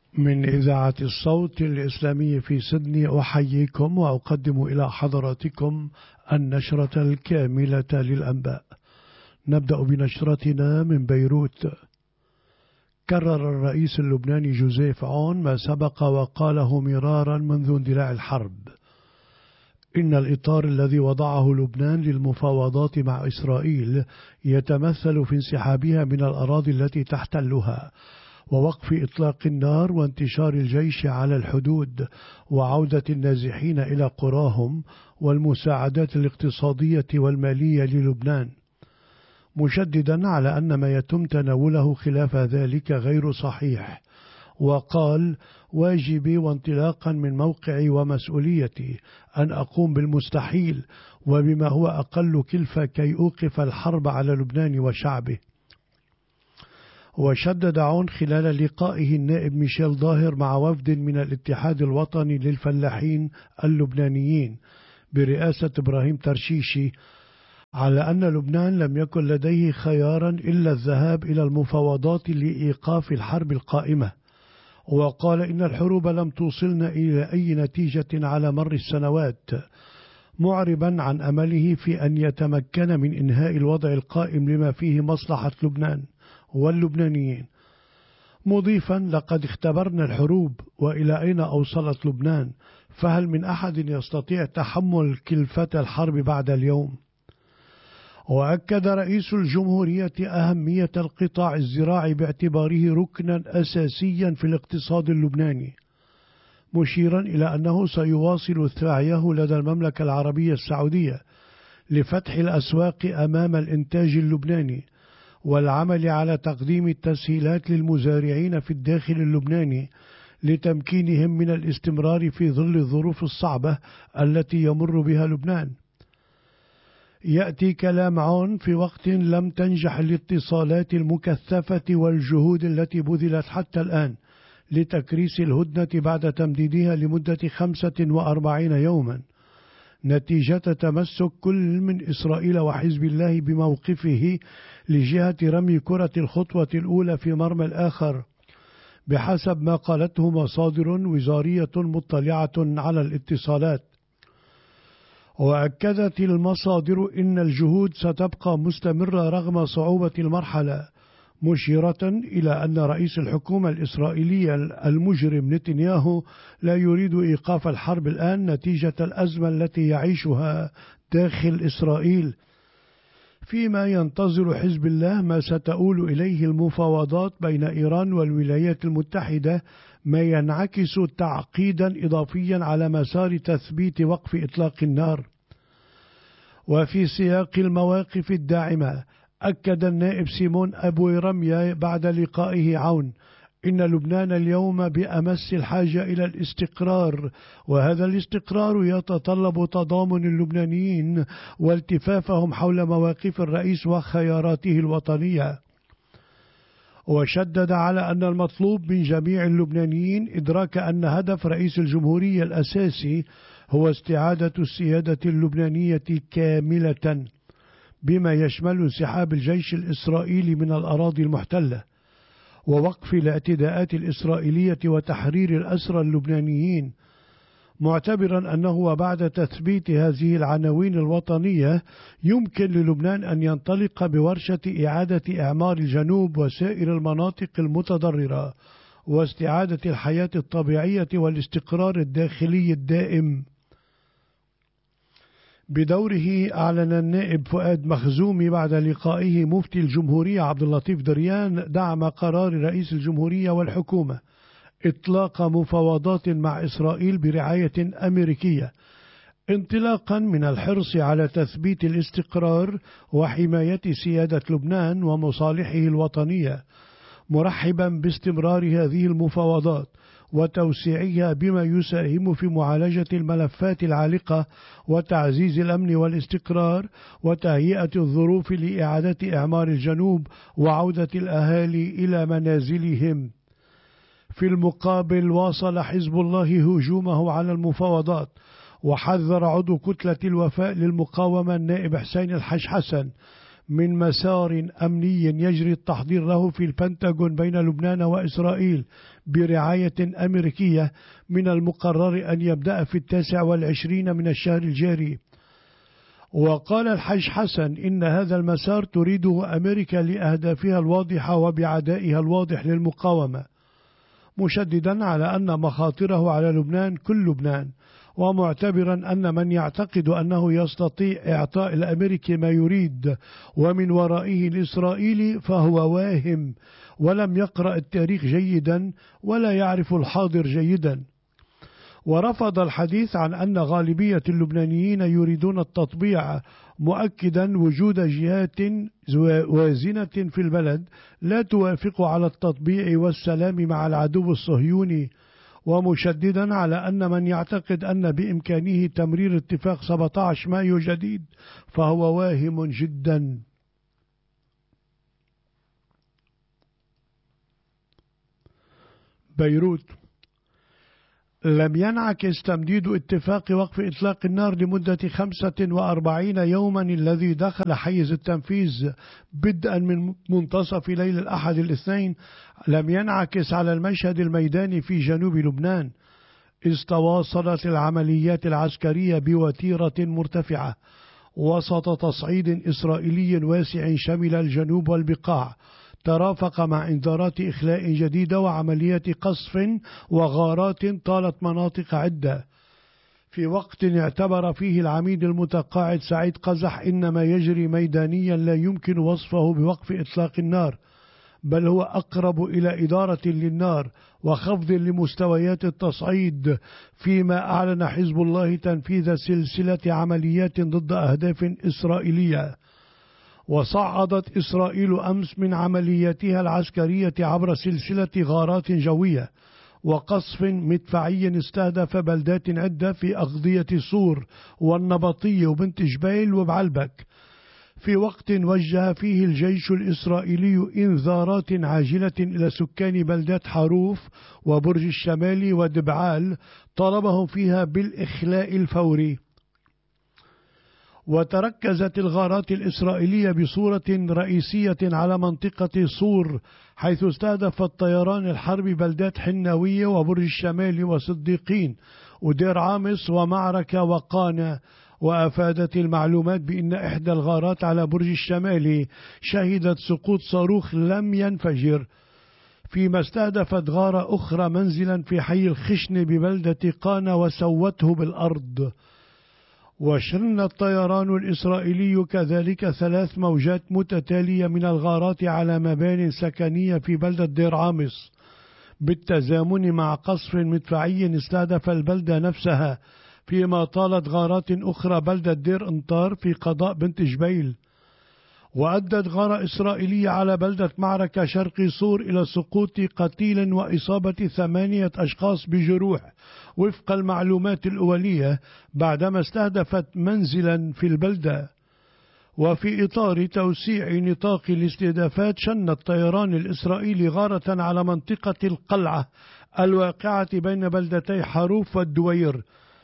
من إذاعة الصوت الإسلامي في سيدني أحييكم وأقدم إلى حضراتكم النشرة الكاملة للأنباء. نبدأ بنشرتنا من بيروت. كرر الرئيس اللبناني جوزيف عون ما سبق وقاله مرارا منذ اندلاع الحرب: إن الإطار الذي وضعه لبنان للمفاوضات مع إسرائيل يتمثل في انسحابها من الأراضي التي تحتلها، ووقف إطلاق النار، وانتشار الجيش على الحدود، وعودة النازحين إلى قراهم، والمساعدات الاقتصادية والمالية للبنان، مشددا على أن ما يتم تناوله خلاف ذلك غير صحيح. وقال: واجبي وانطلاقا من موقعي ومسؤوليتي أن أقوم بالمستحيل وبما هو أقل كلفة كي أوقف الحرب على لبنان وشعبه. وشدد عون خلال لقائه النائب ميشيل ظاهر مع وفد من الاتحاد الوطني للفلاحين اللبنانيين برئاسة إبراهيم ترشيشي على أن لبنان لم يكن لديه خيارا إلا الذهاب إلى المفاوضات لإيقاف الحرب القائمة. وقال إن الحروب لم توصلنا إلى أي نتيجة على مر السنوات، معربا عن أمله في أن يتمكن من إنهاء الوضع القائم لما فيه مصلحة لبنان واللبنانيين، مضيفا: لقد اختبرنا الحروب وإلى أين أوصلت لبنان، فهل من أحد يستطيع تحمل كلفة الحرب بعد اليوم؟ وأكد رئيس الجمهورية أهمية القطاع الزراعي باعتباره ركنا أساسيا في الاقتصاد اللبناني، مشيرا إلى أنه سيواصل سعيه لدى المملكة العربية السعودية لفتح الأسواق أمام الإنتاج اللبناني، والعمل على تقديم التسهيلات للمزارعين في الداخل اللبناني لتمكينهم من الاستمرار في ظل الظروف الصعبة التي يمر بها لبنان. يأتي كلام عون في وقت لم تنجح الاتصالات المكثفة والجهود التي بذلت حتى الآن لتكريس الهدنة بعد تمديدها لمدة 45 يوما، نتيجة تمسك كل من إسرائيل وحزب الله بموقفه لجهة رمي كرة الخطوة الأولى في مرمى الآخر، بحسب ما قالته مصادر وزارية مطلعة على الاتصالات. وأكدت المصادر إن الجهود ستبقى مستمرة رغم صعوبة المرحلة، مشيرة إلى أن رئيس الحكومة الإسرائيلية المجرم نتنياهو لا يريد إيقاف الحرب الآن نتيجة الأزمة التي يعيشها داخل إسرائيل، فيما ينتظر حزب الله ما ستؤول إليه المفاوضات بين إيران والولايات المتحدة، ما ينعكس تعقيدا إضافيا على مسار تثبيت وقف إطلاق النار. وفي سياق المواقف الداعمة، أكد النائب سيمون أبو رمية بعد لقائه عون إن لبنان اليوم بأمس الحاجة إلى الاستقرار، وهذا الاستقرار يتطلب تضامن اللبنانيين والتفافهم حول مواقف الرئيس وخياراته الوطنية. وشدد على أن المطلوب من جميع اللبنانيين إدراك أن هدف رئيس الجمهورية الأساسي هو استعادة السيادة اللبنانية كاملة، بما يشمل انسحاب الجيش الإسرائيلي من الأراضي المحتلة، ووقف الاعتداءات الإسرائيلية، وتحرير الأسرى اللبنانيين، معتبرا أنه وبعد تثبيت هذه العناوين الوطنية يمكن للبنان أن ينطلق بورشة إعادة إعمار الجنوب وسائر المناطق المتضررة، واستعادة الحياة الطبيعية والاستقرار الداخلي الدائم. بدوره أعلن النائب فؤاد مخزومي بعد لقائه مفتي الجمهورية عبد اللطيف دريان دعم قرار رئيس الجمهورية والحكومة إطلاق مفاوضات مع إسرائيل برعاية أمريكية، انطلاقا من الحرص على تثبيت الاستقرار وحماية سيادة لبنان ومصالحه الوطنية، مرحبا باستمرار هذه المفاوضات وتوسيعها بما يساهم في معالجة الملفات العالقة وتعزيز الأمن والاستقرار وتهيئة الظروف لإعادة إعمار الجنوب وعودة الأهالي إلى منازلهم. في المقابل، واصل حزب الله هجومه على المفاوضات، وحذر عضو كتلة الوفاء للمقاومة النائب حسين الحج حسن من مسار أمني يجري التحضير له في البنتاغون بين لبنان وإسرائيل برعاية أمريكية من المقرر أن يبدأ في 29 من الشهر الجاري. وقال الحاج حسن إن هذا المسار تريده أمريكا لأهدافها الواضحة وبعدائها الواضح للمقاومة، مشددا على أن مخاطره على لبنان كل لبنان، ومعتبرا أن من يعتقد أنه يستطيع إعطاء الأمريكي ما يريد ومن ورائه الإسرائيلي فهو واهم ولم يقرأ التاريخ جيدا ولا يعرف الحاضر جيدا. ورفض الحديث عن أن غالبية اللبنانيين يريدون التطبيع، مؤكدا وجود جهات وازنة في البلد لا توافق على التطبيع والسلام مع العدو الصهيوني، ومشددا على أن من يعتقد أن بإمكانه تمرير اتفاق 17 مايو جديد فهو واهم جدا. بيروت: لم ينعكس تمديد اتفاق وقف إطلاق النار لمدة 45 يوما الذي دخل حيز التنفيذ بدءا من منتصف ليل الأحد الاثنين، لم ينعكس على المشهد الميداني في جنوب لبنان، إذ تواصلت العمليات العسكرية بوتيرة مرتفعة وسط تصعيد إسرائيلي واسع شمل الجنوب والبقاع، ترافق مع إنذارات إخلاء جديدة وعمليات قصف وغارات طالت مناطق عدة، في وقت اعتبر فيه العميد المتقاعد سعيد قزح إن ما يجري ميدانيا لا يمكن وصفه بوقف إطلاق النار، بل هو أقرب إلى إدارة للنار وخفض لمستويات التصعيد، فيما أعلن حزب الله تنفيذ سلسلة عمليات ضد أهداف إسرائيلية. وصعدت إسرائيل أمس من عملياتها العسكرية عبر سلسلة غارات جوية وقصف مدفعي استهدف بلدات عدة في أغضية صور والنبطية وبنت جبيل وبعلبك، في وقت وجه فيه الجيش الإسرائيلي إنذارات عاجلة إلى سكان بلدات حروف وبرج الشمالي ودبعال، طلبهم فيها بالإخلاء الفوري. وتركزت الغارات الإسرائيلية بصورة رئيسية على منطقة صور، حيث استهدف الطيران الحرب بلدات حناوية وبرج الشمال وصديقين ودير عامص ومعركة وقانا. وأفادت المعلومات بأن إحدى الغارات على برج الشمال شهدت سقوط صاروخ لم ينفجر، فيما استهدفت غارة أخرى منزلا في حي الخشن ببلدة قانا وسوته بالأرض. وشن الطيران الإسرائيلي كذلك 3 موجات متتالية من الغارات على مبان سكنية في بلدة دير عامص، بالتزامن مع قصف مدفعي استهدف البلدة نفسها، فيما طالت غارات أخرى بلدة دير انطار في قضاء بنت جبيل. وأدت غارة إسرائيلية على بلدة معركة شرقي صور إلى سقوط قتيل وإصابة 8 أشخاص بجروح وفق المعلومات الأولية، بعدما استهدفت منزلا في البلدة. وفي إطار توسيع نطاق الاستهدافات، شن الطيران الإسرائيلي غارة على منطقة القلعة الواقعة بين بلدتي حروف والدوير،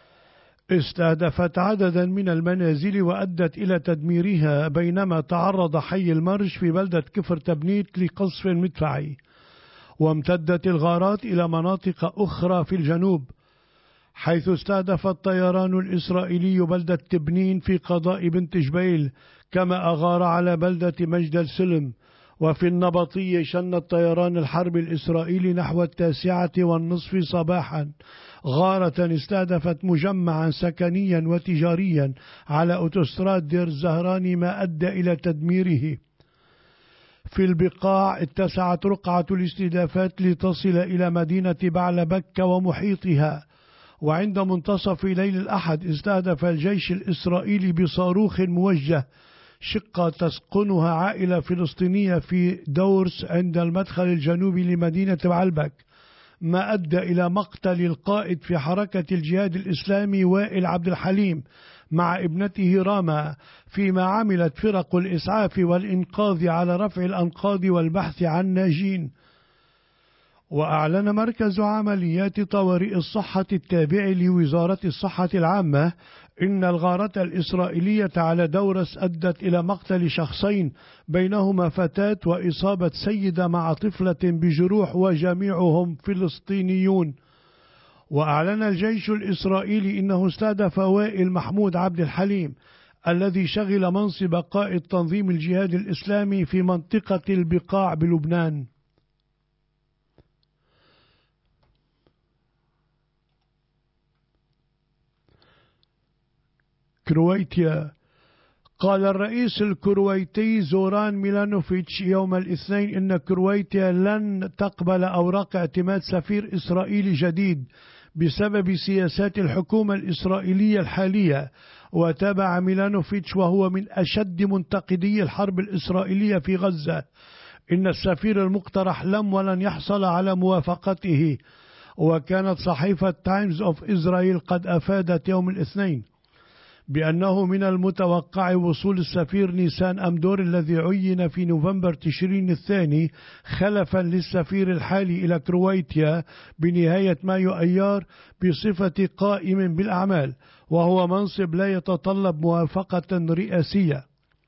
استهدفت عددا من المنازل وأدت إلى تدميرها، بينما تعرض حي المرج في بلدة كفر تبنيت لقصف مدفعي. وامتدت الغارات إلى مناطق أخرى في الجنوب، حيث استهدف الطيران الإسرائيلي بلدة تبنين في قضاء بنت جبيل، كما أغار على بلدة مجد السلم. وفي النبطية شن الطيران الحرب الإسرائيلي نحو 9:30 صباحا غارة استهدفت مجمعا سكنيا وتجاريا على أوتوستراد دير الزهراني، ما أدى إلى تدميره. في البقاع اتسعت رقعة الاستهدافات لتصل إلى مدينة بعلبك ومحيطها، وعند منتصف ليل الأحد استهدف الجيش الإسرائيلي بصاروخ موجه شقة تسكنها عائلة فلسطينية في دورس عند المدخل الجنوبي لمدينة بعلبك، ما أدى إلى مقتل القائد في حركة الجهاد الإسلامي وائل عبد الحليم مع ابنته راما، فيما عملت فرق الإسعاف والإنقاذ على رفع الأنقاض والبحث عن ناجين. وأعلن مركز عمليات طوارئ الصحة التابع لوزارة الصحة العامة إن الغارة الإسرائيلية على دورس أدت إلى مقتل شخصين بينهما فتاة وإصابة سيدة مع طفلة بجروح وجميعهم فلسطينيون. وأعلن الجيش الإسرائيلي إنه استهدف وائل محمود عبد الحليم الذي شغل منصب قائد تنظيم الجهاد الإسلامي في منطقة البقاع بلبنان. كرواتيا. قال الرئيس الكرويتي زوران ميلانوفيتش يوم الاثنين إن كرواتيا لن تقبل أوراق اعتماد سفير إسرائيلي جديد بسبب سياسات الحكومة الإسرائيلية الحالية. وتابع ميلانوفيتش وهو من أشد منتقدي الحرب الإسرائيلية في غزة إن السفير المقترح لم ولن يحصل على موافقته. وكانت صحيفة تايمز أوف إسرائيل قد أفادت يوم الاثنين بأنه من المتوقع وصول السفير نيسان أمدور الذي عين في نوفمبر تشرين الثاني خلفا للسفير الحالي إلى كرواتيا بنهاية مايو أيار بصفة قائم بالأعمال، وهو منصب لا يتطلب موافقة رئاسية.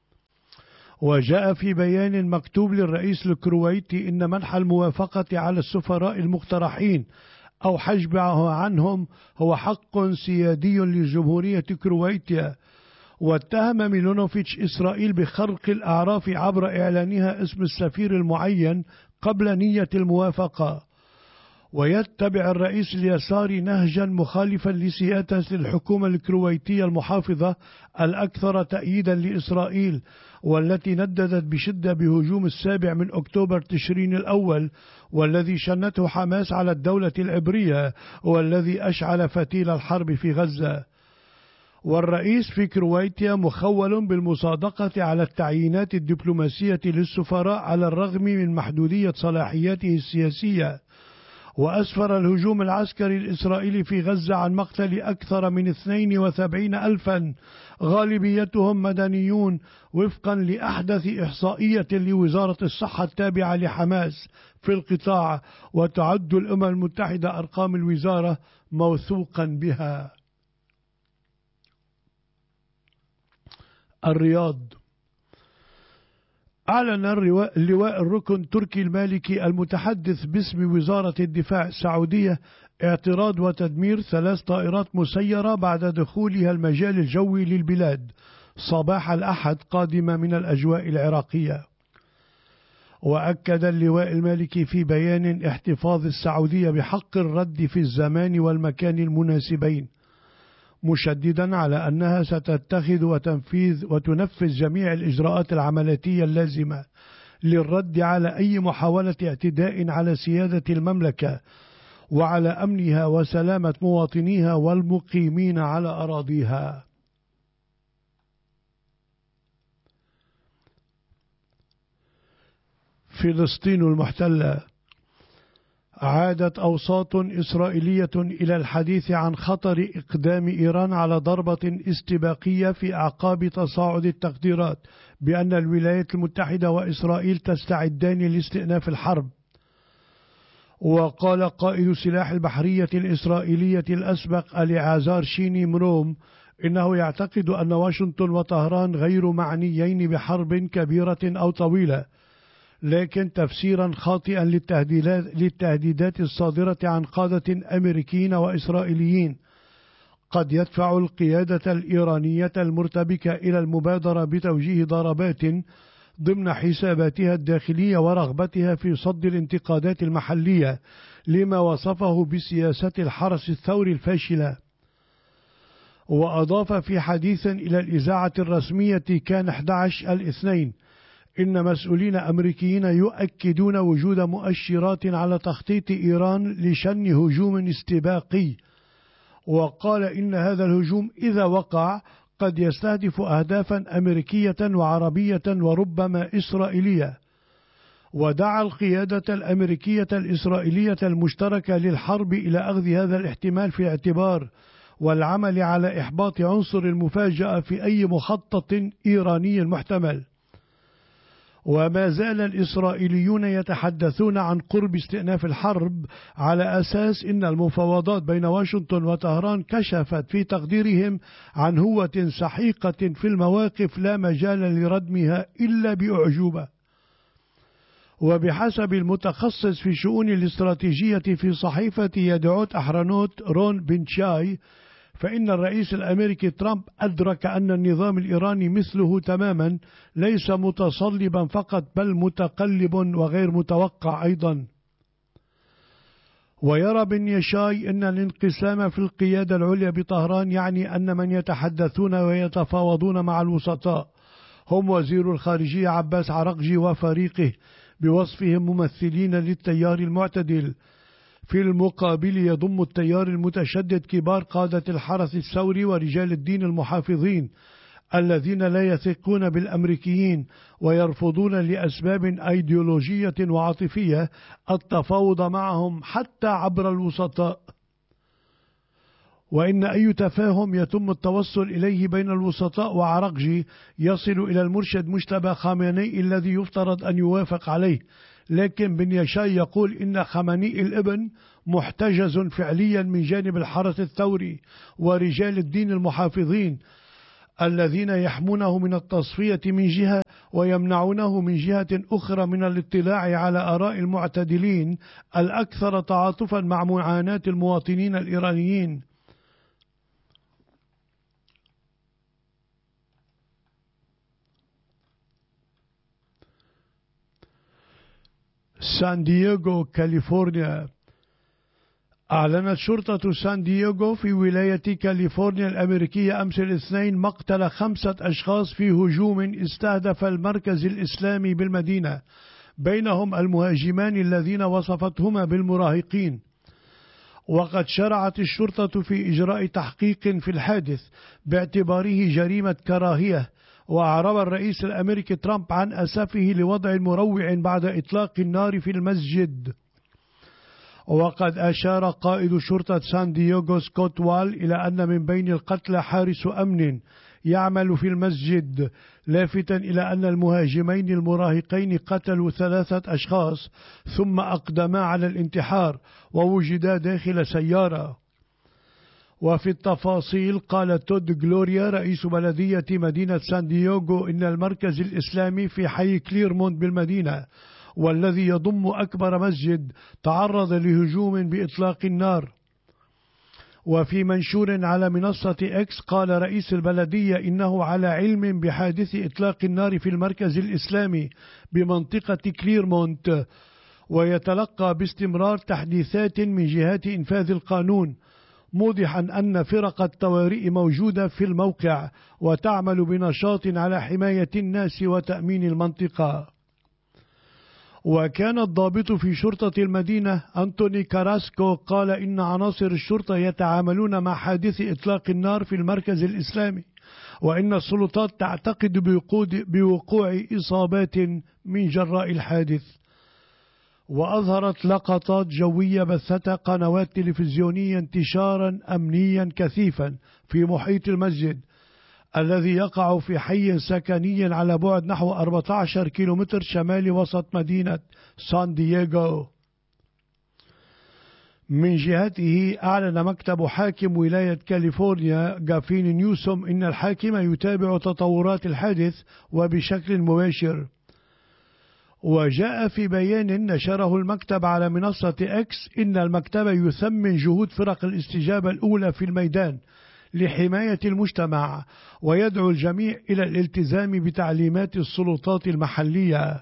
وجاء في بيان مكتوب للرئيس الكرويتي إن منح الموافقة على السفراء المقترحين أو حجبه عنهم هو حق سيادي لجمهورية كرواتيا. واتهم ميلونوفيتش إسرائيل بخرق الأعراف عبر إعلانها اسم السفير المعين قبل نية الموافقة. ويتبع الرئيس اليساري نهجا مخالفا لسياسة الحكومة الكرويتية المحافظة الأكثر تأييدا لإسرائيل، والتي نددت بشدة بهجوم 7 أكتوبر تشرين الأول والذي شنته حماس على الدولة العبرية والذي أشعل فتيل الحرب في غزة. والرئيس في كرواتيا مخول بالمصادقة على التعيينات الدبلوماسية للسفراء على الرغم من محدودية صلاحياته السياسية. وأسفر الهجوم العسكري الإسرائيلي في غزة عن مقتل أكثر من 72,000 غالبيتهم مدنيون وفقا لأحدث إحصائية لوزارة الصحة التابعة لحماس في القطاع، وتعد الأمم المتحدة أرقام الوزارة موثوقا بها. الرياض. أعلن اللواء الركن تركي المالكي المتحدث باسم وزارة الدفاع السعودية اعتراض وتدمير 3 طائرات مسيرة بعد دخولها المجال الجوي للبلاد صباح الأحد قادمة من الأجواء العراقية. وأكد اللواء المالكي في بيان احتفاظ السعودية بحق الرد في الزمان والمكان المناسبين، مشددا على أنها ستتخذ وتنفذ جميع الإجراءات العملياتية اللازمة للرد على أي محاولة اعتداء على سيادة المملكة وعلى أمنها وسلامة مواطنيها والمقيمين على أراضيها. فلسطين المحتلة. عادت أوساط إسرائيلية إلى الحديث عن خطر إقدام إيران على ضربة استباقية في أعقاب تصاعد التقديرات بأن الولايات المتحدة وإسرائيل تستعدان لاستئناف الحرب. وقال قائد سلاح البحرية الإسرائيلية الأسبق أليعازار شيني مروم إنه يعتقد أن واشنطن وطهران غير معنيين بحرب كبيرة أو طويلة، لكن تفسيرا خاطئا للتهديدات الصادرة عن قادة أمريكيين وإسرائيليين قد يدفع القيادة الإيرانية المرتبكة إلى المبادرة بتوجيه ضربات ضمن حساباتها الداخلية ورغبتها في صد الانتقادات المحلية لما وصفه بسياسة الحرس الثوري الفاشلة. وأضاف في حديث إلى الإذاعة الرسمية كان 11 الاثنين إن مسؤولين أمريكيين يؤكدون وجود مؤشرات على تخطيط إيران لشن هجوم استباقي. وقال إن هذا الهجوم إذا وقع قد يستهدف أهدافا أمريكية وعربية وربما إسرائيلية. ودعا القيادة الأمريكية الإسرائيلية المشتركة للحرب إلى أخذ هذا الاحتمال في الاعتبار والعمل على إحباط عنصر المفاجأة في أي مخطط إيراني محتمل. وما زال الإسرائيليون يتحدثون عن قرب استئناف الحرب، على أساس أن المفاوضات بين واشنطن وطهران كشفت في تقديرهم عن هوة سحيقة في المواقف لا مجال لردمها إلا بأعجوبة. وبحسب المتخصص في شؤون الاستراتيجية في صحيفة يدعوت أحرنوت رون بنشاي، فإن الرئيس الأمريكي ترامب أدرك أن النظام الإيراني مثله تماما ليس متصلبا فقط بل متقلب وغير متوقع أيضا. ويرى بنشاي أن الانقسام في القيادة العليا بطهران يعني أن من يتحدثون ويتفاوضون مع الوسطاء هم وزير الخارجية عباس عرقجي وفريقه بوصفهم ممثلين للتيار المعتدل. في المقابل يضم التيار المتشدد كبار قادة الحرس الثوري ورجال الدين المحافظين الذين لا يثقون بالأمريكيين ويرفضون لأسباب أيديولوجية وعاطفية التفاوض معهم حتى عبر الوسطاء. وإن أي تفاهم يتم التوصل إليه بين الوسطاء وعرقجي يصل إلى المرشد مجتبى خامنئي الذي يفترض أن يوافق عليه، لكن بنيشاي يقول إن خامنئي الابن محتجز فعليا من جانب الحرس الثوري ورجال الدين المحافظين الذين يحمونه من التصفية من جهة ويمنعونه من جهة أخرى من الاطلاع على آراء المعتدلين الأكثر تعاطفا مع معاناة المواطنين الإيرانيين. سان دييغو كاليفورنيا. أعلنت شرطة سان دييغو في ولاية كاليفورنيا الأمريكية أمس الاثنين مقتل 5 أشخاص في هجوم استهدف المركز الإسلامي بالمدينة، بينهم المهاجمان الذين وصفتهما بالمراهقين. وقد شرعت الشرطة في إجراء تحقيق في الحادث باعتباره جريمة كراهية. وأعرب الرئيس الأمريكي ترامب عن أسفه لوضع مروع بعد إطلاق النار في المسجد. وقد أشار قائد شرطة سان دييغو سكوت وال إلى أن من بين القتلى حارس أمن يعمل في المسجد، لافتا إلى أن المهاجمين المراهقين قتلوا 3 أشخاص ثم أقدما على الانتحار ووجدا داخل سيارة. وفي التفاصيل قال تود جلوريا رئيس بلدية مدينة سان دييغو إن المركز الإسلامي في حي كليرمونت بالمدينة والذي يضم أكبر مسجد تعرض لهجوم بإطلاق النار. وفي منشور على منصة إكس قال رئيس البلدية إنه على علم بحادث إطلاق النار في المركز الإسلامي بمنطقة كليرمونت، ويتلقى باستمرار تحديثات من جهات إنفاذ القانون، موضحا أن فرق الطوارئ موجودة في الموقع وتعمل بنشاط على حماية الناس وتأمين المنطقة. وكان الضابط في شرطة المدينة أنتوني كاراسكو قال إن عناصر الشرطة يتعاملون مع حادث إطلاق النار في المركز الإسلامي، وإن السلطات تعتقد بوقوع إصابات من جراء الحادث. وأظهرت لقطات جوية بثتها قنوات تلفزيونية انتشارا أمنيا كثيفا في محيط المسجد الذي يقع في حي سكني على بعد نحو 14 كيلومتر شمال وسط مدينة سان دييغو. من جهته أعلن مكتب حاكم ولاية كاليفورنيا غافين نيوسوم إن الحاكم يتابع تطورات الحادث وبشكل مباشر. وجاء في بيان نشره المكتب على منصة إكس إن المكتب يثمن جهود فرق الاستجابة الأولى في الميدان لحماية المجتمع ويدعو الجميع إلى الالتزام بتعليمات السلطات المحلية.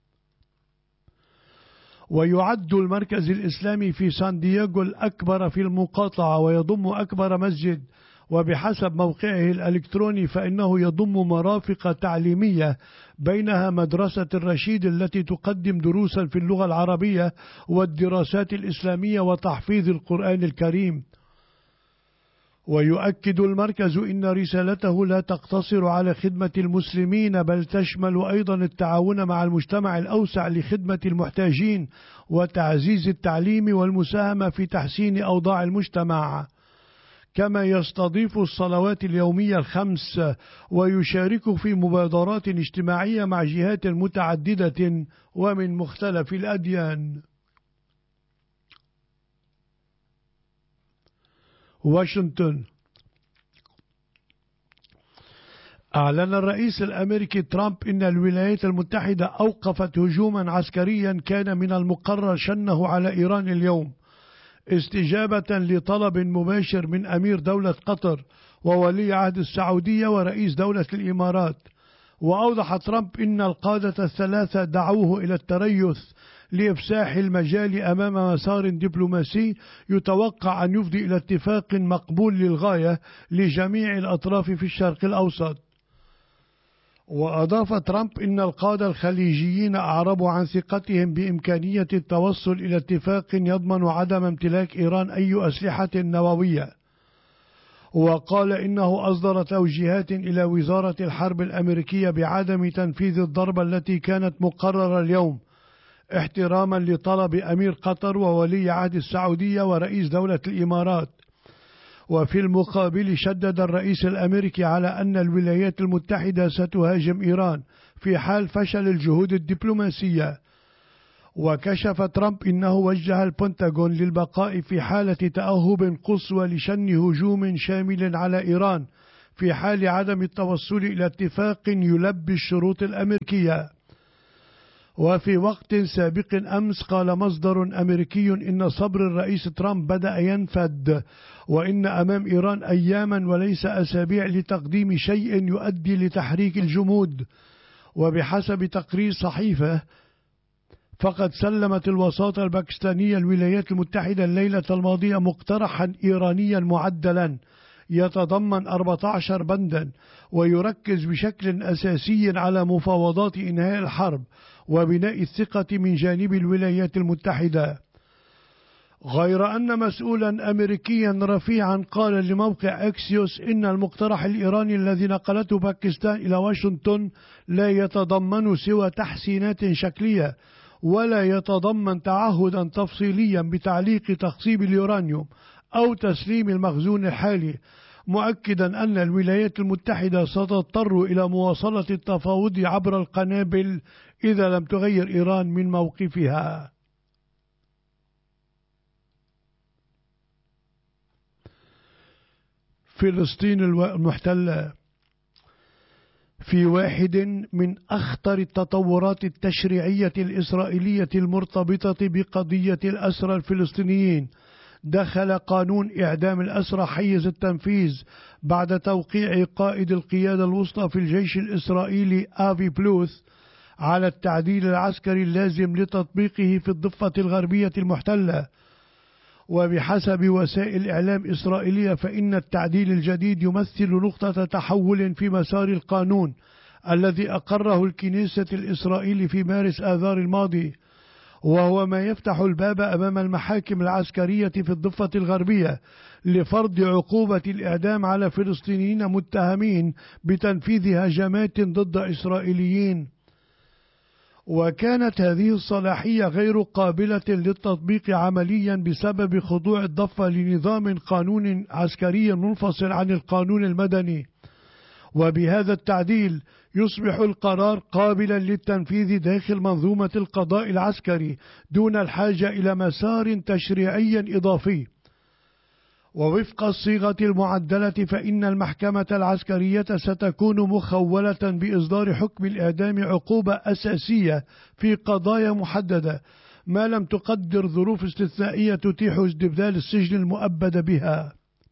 ويعد المركز الإسلامي في سان دييغو الأكبر في المقاطعة ويضم أكبر مسجد، وبحسب موقعه الإلكتروني فإنه يضم مرافق تعليمية بينها مدرسة الرشيد التي تقدم دروسا في اللغة العربية والدراسات الإسلامية وتحفيظ القرآن الكريم. ويؤكد المركز إن رسالته لا تقتصر على خدمة المسلمين بل تشمل أيضا التعاون مع المجتمع الأوسع لخدمة المحتاجين وتعزيز التعليم والمساهمة في تحسين أوضاع المجتمع. كما يستضيف الصلوات اليومية الخمس ويشارك في مبادرات اجتماعية مع جهات متعددة ومن مختلف الأديان. واشنطن. أعلن الرئيس الأمريكي ترامب أن الولايات المتحدة أوقفت هجوما عسكريا كان من المقرر شنه على إيران اليوم، استجابة لطلب مباشر من أمير دولة قطر وولي عهد السعودية ورئيس دولة الإمارات. وأوضح ترامب أن القادة الثلاثة دعوه إلى التريث لإفساح المجال أمام مسار دبلوماسي يتوقع أن يفضي إلى اتفاق مقبول للغاية لجميع الأطراف في الشرق الأوسط. وأضاف ترامب أن القادة الخليجيين أعربوا عن ثقتهم بإمكانية التوصل إلى اتفاق يضمن عدم امتلاك إيران أي أسلحة نووية. وقال إنه أصدر توجيهات إلى وزارة الحرب الأمريكية بعدم تنفيذ الضربة التي كانت مقررة اليوم، احتراما لطلب أمير قطر وولي عهد السعودية ورئيس دولة الإمارات. وفي المقابل شدد الرئيس الأمريكي على أن الولايات المتحدة ستهاجم إيران في حال فشل الجهود الدبلوماسية. وكشف ترامب إنه وجه البنتاغون للبقاء في حالة تأهب قصوى لشن هجوم شامل على إيران في حال عدم التوصل إلى اتفاق يلبي الشروط الأمريكية. وفي وقت سابق أمس قال مصدر أمريكي إن صبر الرئيس ترامب بدأ ينفد، وإن أمام إيران أياما وليس أسابيع لتقديم شيء يؤدي لتحريك الجمود. وبحسب تقرير صحيفة فقد سلمت الوساطة الباكستانية الولايات المتحدة الليلة الماضية مقترحا إيرانيا معدلا يتضمن 14 بندا ويركز بشكل أساسي على مفاوضات إنهاء الحرب وبناء الثقة من جانب الولايات المتحدة. غير أن مسؤولا أمريكيا رفيعا قال لموقع أكسيوس إن المقترح الإيراني الذي نقلته باكستان إلى واشنطن لا يتضمن سوى تحسينات شكلية ولا يتضمن تعهدا تفصيليا بتعليق تخصيب اليورانيوم أو تسليم المخزون الحالي، مؤكدا أن الولايات المتحدة ستضطر إلى مواصلة التفاوض عبر القنابل إذا لم تغير إيران من موقفها. فلسطين المحتلة. في واحد من أخطر التطورات التشريعية الإسرائيلية المرتبطة بقضية الأسرى الفلسطينيين، دخل قانون إعدام الأسرى حيز التنفيذ بعد توقيع قائد القيادة الوسطى في الجيش الإسرائيلي آفي بلوث على التعديل العسكري اللازم لتطبيقه في الضفة الغربية المحتلة. وبحسب وسائل إعلام إسرائيلية فإن التعديل الجديد يمثل نقطة تحول في مسار القانون الذي أقره الكنيسة الإسرائيلي في مارس آذار الماضي، وهو ما يفتح الباب أمام المحاكم العسكرية في الضفة الغربية لفرض عقوبة الإعدام على فلسطينيين متهمين بتنفيذ هجمات ضد إسرائيليين. وكانت هذه الصلاحية غير قابلة للتطبيق عمليا بسبب خضوع الضفة لنظام قانون عسكري منفصل عن القانون المدني. وبهذا التعديل يصبح القرار قابلا للتنفيذ داخل منظومة القضاء العسكري دون الحاجة إلى مسار تشريعي إضافي. ووفق الصيغة المعدلة فإن المحكمة العسكرية ستكون مخولة بإصدار حكم الإعدام عقوبة أساسية في قضايا محددة ما لم تقدر ظروف استثنائية تتيح استبدال السجن المؤبد بها.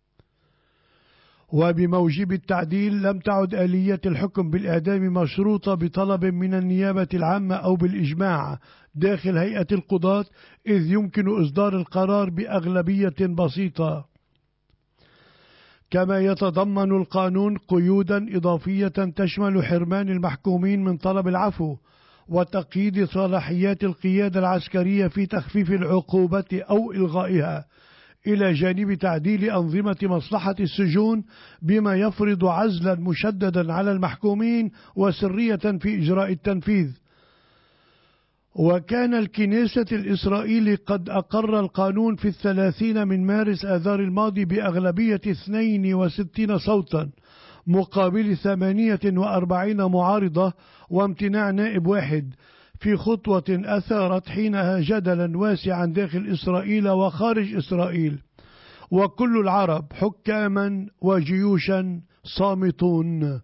وبموجب التعديل لم تعد آلية الحكم بالإعدام مشروطة بطلب من النيابة العامة أو بالإجماع داخل هيئة القضاة، إذ يمكن إصدار القرار بأغلبية بسيطة. كما يتضمن القانون قيودا إضافية تشمل حرمان المحكومين من طلب العفو وتقييد صلاحيات القيادة العسكرية في تخفيف العقوبة أو إلغائها، إلى جانب تعديل أنظمة مصلحة السجون بما يفرض عزلا مشددا على المحكومين وسرية في إجراء التنفيذ. وكان الكنيسة الإسرائيلي قد أقر القانون في 30 من مارس آذار الماضي بأغلبية 62 صوتا مقابل 48 معارضة وامتناع نائب واحد، في خطوة أثارت حينها جدلا واسعا داخل إسرائيل وخارج إسرائيل، وكل العرب حكاما وجيوشا صامتون.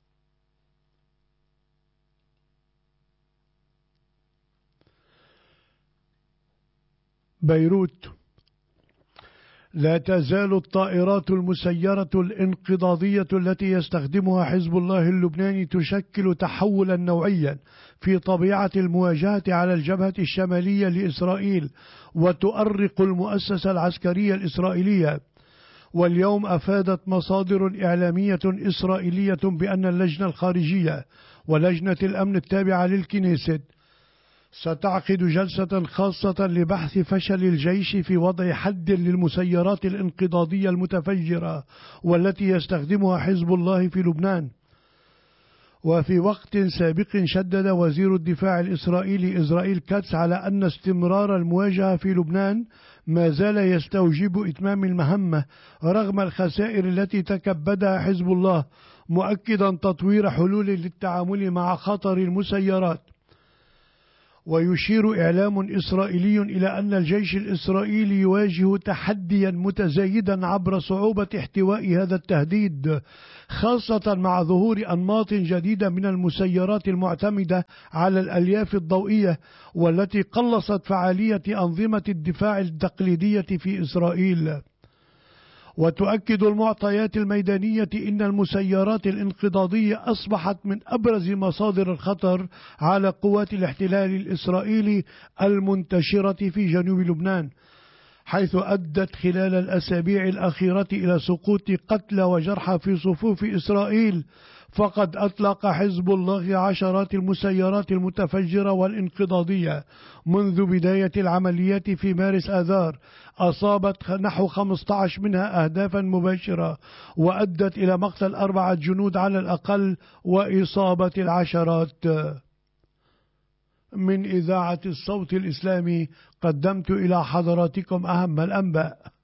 بيروت: لا تزال الطائرات المسيرة الانقضاضية التي يستخدمها حزب الله اللبناني تشكل تحولا نوعيا في طبيعة المواجهة على الجبهة الشمالية لإسرائيل، وتؤرق المؤسسة العسكرية الإسرائيلية. واليوم أفادت مصادر إعلامية إسرائيلية بأن اللجنة الخارجية ولجنة الأمن التابعة للكنيست ستعقد جلسة خاصة لبحث فشل الجيش في وضع حد للمسيرات الانقضاضية المتفجرة والتي يستخدمها حزب الله في لبنان. وفي وقت سابق شدد وزير الدفاع الإسرائيلي إسرائيل كاتس على أن استمرار المواجهة في لبنان ما زال يستوجب إتمام المهمة رغم الخسائر التي تكبدها حزب الله، مؤكدا تطوير حلول للتعامل مع خطر المسيرات. ويشير إعلام إسرائيلي إلى أن الجيش الإسرائيلي يواجه تحديا متزايدا عبر صعوبة احتواء هذا التهديد، خاصة مع ظهور أنماط جديدة من المسيرات المعتمدة على الألياف الضوئية والتي قلصت فعالية أنظمة الدفاع التقليدية في إسرائيل. وتؤكد المعطيات الميدانية إن المسيرات الانقضاضية أصبحت من أبرز مصادر الخطر على قوات الاحتلال الإسرائيلي المنتشرة في جنوب لبنان، حيث أدت خلال الأسابيع الأخيرة إلى سقوط قتلى وجرحى في صفوف إسرائيل. فقد أطلق حزب الله عشرات المسيرات المتفجرة والانقضاضية منذ بداية العمليات في مارس آذار، أصابت نحو 15 منها أهدافا مباشرة وأدت إلى مقتل 4 جنود على الأقل وإصابة العشرات. من إذاعة الصوت الإسلامي قدمت إلى حضراتكم أهم الأنباء.